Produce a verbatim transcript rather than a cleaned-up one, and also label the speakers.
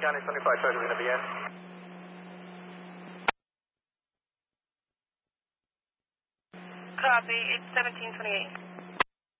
Speaker 1: County seventy-five, Charlie, we're going to begin.
Speaker 2: Copy, it's seventeen twenty-eight.